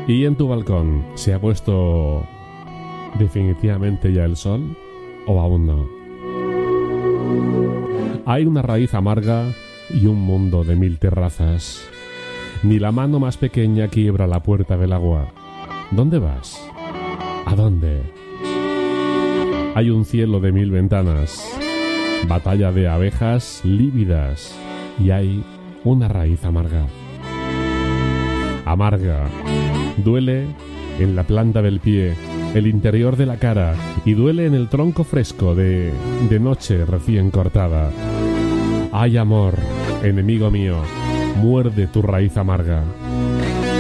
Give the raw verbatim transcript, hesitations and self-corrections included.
¿Y en tu balcón se ha puesto definitivamente ya el sol o aún no? Hay una raíz amarga y un mundo de mil terrazas. Ni la mano más pequeña quiebra la puerta del agua. ¿Dónde vas? ¿A dónde? Hay un cielo de mil ventanas, batalla de abejas lívidas y hay una raíz amarga. Amarga. Duele en la planta del pie, el interior de la cara y duele en el tronco fresco de, de noche recién cortada. Ay, amor, enemigo mío, muerde tu raíz amarga.